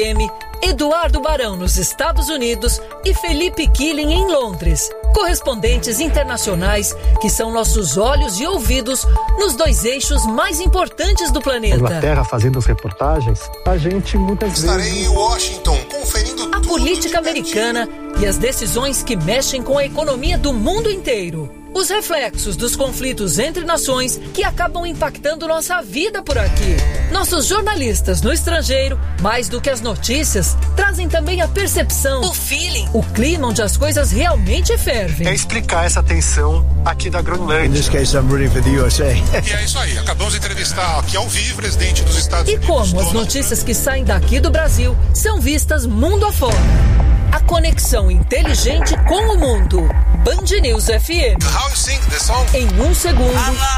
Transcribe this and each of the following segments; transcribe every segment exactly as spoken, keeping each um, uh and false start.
Eduardo Barão nos Estados Unidos e Felipe Killing em Londres. Correspondentes internacionais que são nossos olhos e ouvidos nos dois eixos mais importantes do planeta. Inglaterra fazendo as reportagens, a gente muitas Estarei vezes... em Washington conferindo a política americana e as decisões que mexem com a economia do mundo inteiro. Os reflexos dos conflitos entre nações que acabam impactando nossa vida por aqui. Nossos jornalistas no estrangeiro, mais do que as notícias, trazem também a percepção, o feeling, o clima onde as coisas realmente fervem. É explicar essa tensão aqui da Groenlândia. In this case, I'm rooting for the U S A. E é isso aí, acabamos de entrevistar aqui ao vivo o presidente dos Estados E Unidos. como as notícias que saem daqui do Brasil são vistas mundo afora. A conexão inteligente com o mundo. Band News F M. How you sing the song? Em um segundo,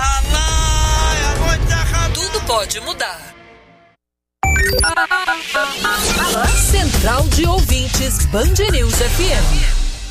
tudo pode mudar. Central de Ouvintes, Band News F M.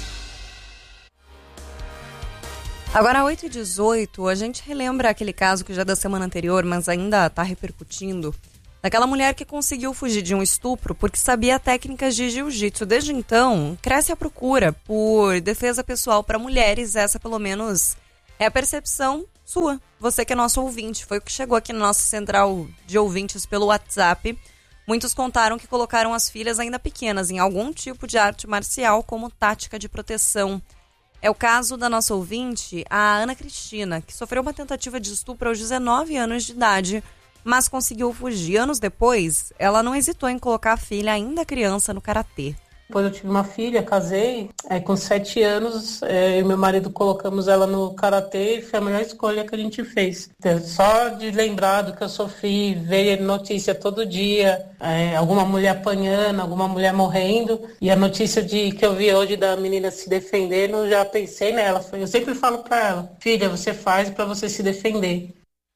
Agora, oito e dezoito, a gente relembra aquele caso que já é da semana anterior, mas ainda está repercutindo. Daquela mulher que conseguiu fugir de um estupro porque sabia técnicas de jiu-jitsu. Desde então, cresce a procura por defesa pessoal para mulheres. Essa, pelo menos, é a percepção sua. Você que é nosso ouvinte. Foi o que chegou aqui na nossa central de ouvintes pelo WhatsApp. Muitos contaram que colocaram as filhas ainda pequenas em algum tipo de arte marcial como tática de proteção. É o caso da nossa ouvinte, a Ana Cristina, que sofreu uma tentativa de estupro aos dezenove anos de idade, mas conseguiu fugir. Anos depois, ela não hesitou em colocar a filha, ainda criança, no karatê. Depois eu tive uma filha, casei, aí com sete anos, é, eu e meu marido colocamos ela no karatê e foi a melhor escolha que a gente fez. Então, só de lembrar do que eu sofri, ver notícia todo dia, é, alguma mulher apanhando, alguma mulher morrendo, e a notícia de, que eu vi hoje da menina se defendendo, eu já pensei nela. Eu sempre falo pra ela, filha, você faz pra você se defender.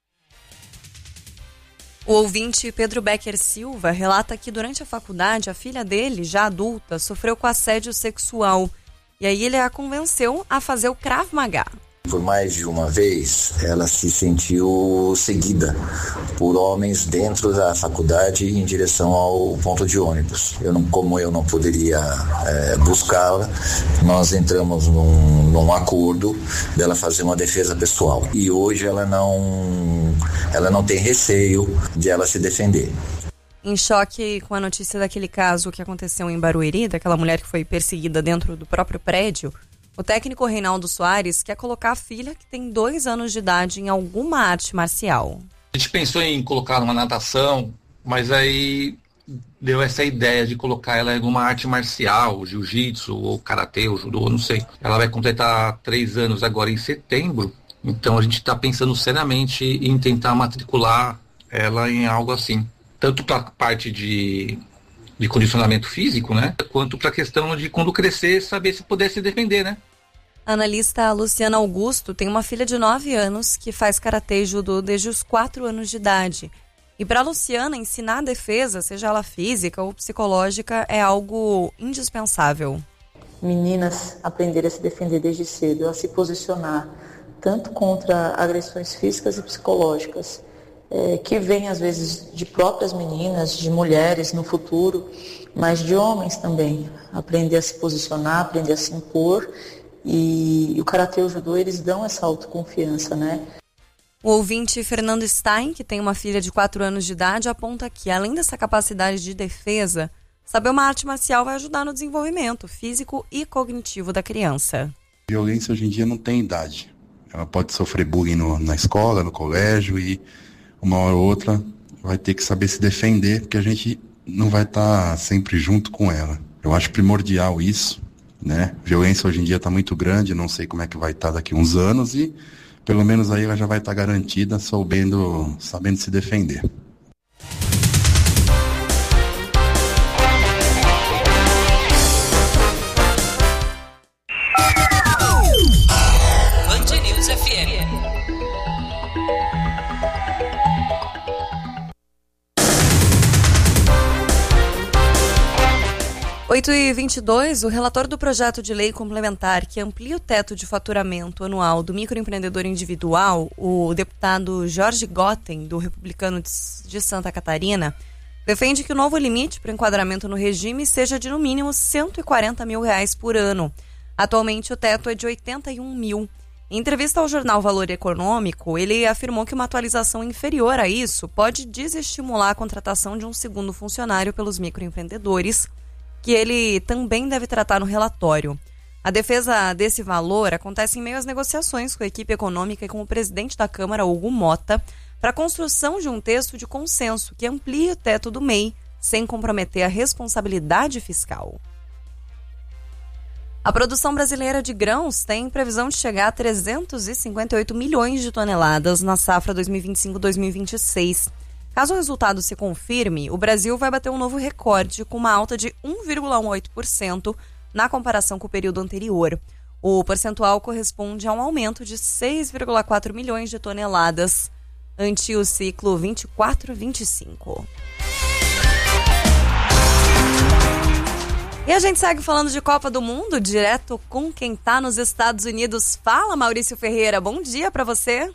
O ouvinte Pedro Becker Silva relata que durante a faculdade a filha dele, já adulta, sofreu com assédio sexual. E aí ele a convenceu a fazer o Krav Maga. Por mais de uma vez, ela se sentiu seguida por homens dentro da faculdade em direção ao ponto de ônibus. Eu não, como eu não poderia é, buscá-la, nós entramos num, num acordo dela fazer uma defesa pessoal. E hoje ela não, ela não tem receio de ela se defender. Em choque com a notícia daquele caso que aconteceu em Barueri, daquela mulher que foi perseguida dentro do próprio prédio, o técnico Reinaldo Soares quer colocar a filha, que tem dois anos de idade, em alguma arte marcial. A gente pensou em colocar numa natação, mas aí deu essa ideia de colocar ela em alguma arte marcial, jiu-jitsu, ou karatê, ou judô, não sei. Ela vai completar três anos agora em setembro, então a gente está pensando seriamente em tentar matricular ela em algo assim. Tanto para a parte de... de condicionamento físico, né? Quanto para a questão de, quando crescer, saber se puder se defender, né? A analista Luciana Augusto tem uma filha de nove anos que faz karatê e judô desde os quatro anos de idade. E para a Luciana, ensinar a defesa, seja ela física ou psicológica, é algo indispensável. Meninas aprenderem a se defender desde cedo, a se posicionar, tanto contra agressões físicas e psicológicas, É, que vem às vezes de próprias meninas, de mulheres no futuro, mas de homens também. Aprender a se posicionar, aprender a se impor, e, e o karatê e o judô, eles dão essa autoconfiança, né? O ouvinte Fernando Stein, que tem uma filha de quatro anos de idade, aponta que, além dessa capacidade de defesa, saber uma arte marcial vai ajudar no desenvolvimento físico e cognitivo da criança. Violência hoje em dia não tem idade. Ela pode sofrer bullying no, na escola, no colégio, e uma hora ou outra vai ter que saber se defender, porque a gente não vai estar tá sempre junto com ela. Eu acho primordial isso, né? Violência hoje em dia está muito grande, não sei como é que vai estar tá daqui uns anos, e pelo menos aí ela já vai estar tá garantida, sabendo, sabendo se defender. Band News F M. oito e vinte e dois, o relator do projeto de lei complementar que amplia o teto de faturamento anual do microempreendedor individual, o deputado Jorge Gotten, do Republicano de Santa Catarina, defende que o novo limite para o enquadramento no regime seja de no mínimo cento e quarenta mil reais por ano. Atualmente o teto é de oitenta e um mil. Em entrevista ao jornal Valor Econômico, ele afirmou que uma atualização inferior a isso pode desestimular a contratação de um segundo funcionário pelos microempreendedores, que ele também deve tratar no relatório. A defesa desse valor acontece em meio às negociações com a equipe econômica e com o presidente da Câmara, Hugo Mota, para a construção de um texto de consenso que amplie o teto do M E I sem comprometer a responsabilidade fiscal. A produção brasileira de grãos tem previsão de chegar a trezentos e cinquenta e oito milhões de toneladas na safra dois mil e vinte e cinco dois mil e vinte e seis. Caso o resultado se confirme, o Brasil vai bater um novo recorde com uma alta de um vírgula oito por cento na comparação com o período anterior. O percentual corresponde a um aumento de seis vírgula quatro milhões de toneladas ante o ciclo vinte e quatro vinte e cinco. E a gente segue falando de Copa do Mundo, direto com quem está nos Estados Unidos. Fala, Maurício Ferreira, bom dia para você.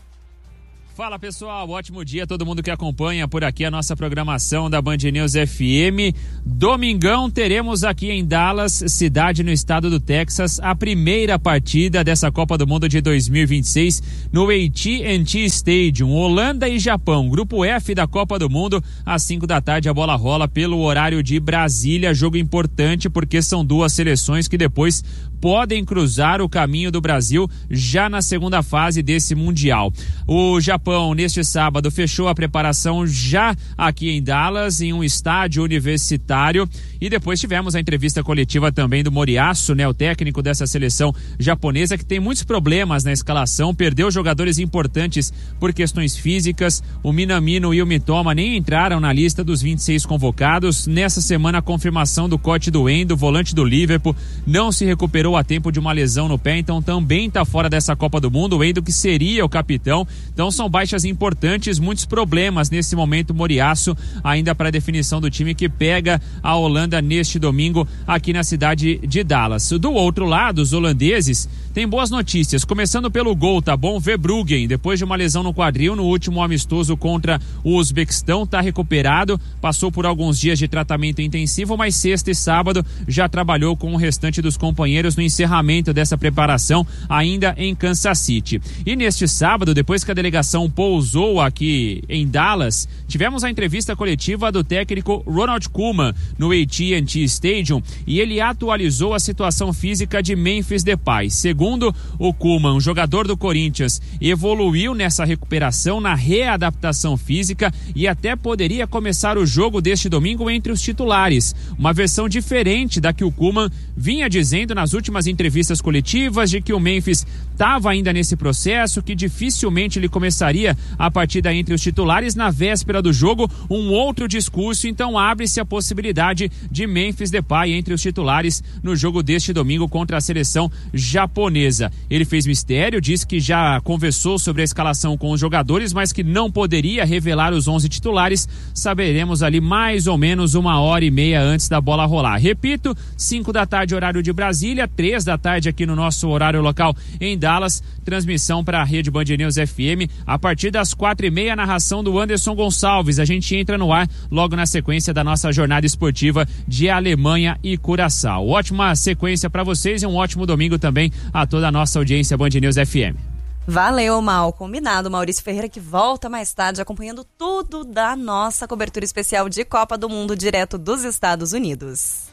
Fala pessoal, ótimo dia a todo mundo que acompanha por aqui a nossa programação da Band News F M. Domingão teremos aqui em Dallas, cidade no estado do Texas, a primeira partida dessa Copa do Mundo de dois mil e vinte e seis no A T and T Stadium. Holanda e Japão, grupo F da Copa do Mundo, às cinco da tarde a bola rola pelo horário de Brasília. Jogo importante porque são duas seleções que depois podem cruzar o caminho do Brasil já na segunda fase desse Mundial. O Japão, neste sábado, fechou a preparação já aqui em Dallas, em um estádio universitário, e depois tivemos a entrevista coletiva também do Moriyasu, né, o técnico dessa seleção japonesa, que tem muitos problemas na escalação, perdeu jogadores importantes por questões físicas. O Minamino e o Mitoma nem entraram na lista dos vinte e seis convocados. Nessa semana, a confirmação do corte do Endo, volante do Liverpool, não se recuperou a tempo de uma lesão no pé, então também está fora dessa Copa do Mundo. O Endo, que seria o capitão, então são baixas importantes, muitos problemas nesse momento. Moriyasu ainda para a definição do time que pega a Holanda neste domingo aqui na cidade de Dallas. Do outro lado, os holandeses têm boas notícias, começando pelo gol, tá bom? Verbruggen, depois de uma lesão no quadril no último amistoso contra o Uzbequistão, tá recuperado, passou por alguns dias de tratamento intensivo, mas sexta e sábado já trabalhou com o restante dos companheiros no encerramento dessa preparação ainda em Kansas City. E neste sábado, depois que a delegação pousou aqui em Dallas, tivemos a entrevista coletiva do técnico Ronald Koeman no A T and T Stadium, e ele atualizou a situação física de Memphis Depay. Segundo o Koeman, o jogador do Corinthians evoluiu nessa recuperação, na readaptação física, e até poderia começar o jogo deste domingo entre os titulares. Uma versão diferente da que o Koeman vinha dizendo nas últimas entrevistas coletivas, de que o Memphis estava ainda nesse processo, que dificilmente ele começaria a partida entre os titulares. Na véspera do jogo, um outro discurso, então abre-se a possibilidade de Memphis Depay entre os titulares no jogo deste domingo contra a seleção japonesa. Ele fez mistério, disse que já conversou sobre a escalação com os jogadores, mas que não poderia revelar os onze titulares. Saberemos ali mais ou menos uma hora e meia antes da bola rolar. Repito, cinco da tarde horário de Brasília, três da tarde aqui no nosso horário local em Dallas, transmissão para a Rede Band News F M, a partir das quatro e meia, narração do Anderson Gonçalves. A gente entra no ar logo na sequência da nossa jornada esportiva de Alemanha e Curaçao. Ótima sequência para vocês e um ótimo domingo também a toda a nossa audiência Band News F M. Valeu, Mal. Combinado. Maurício Ferreira, que volta mais tarde acompanhando tudo da nossa cobertura especial de Copa do Mundo direto dos Estados Unidos.